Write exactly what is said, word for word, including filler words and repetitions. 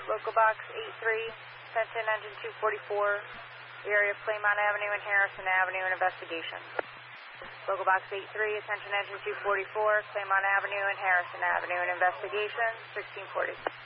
Local box eight three, attention engine two forty-four, area of Claymont Avenue and Harrison Avenue, an investigation. Local box eight three, attention engine two forty-four, Claymont Avenue and Harrison Avenue, an investigation, sixteen forty.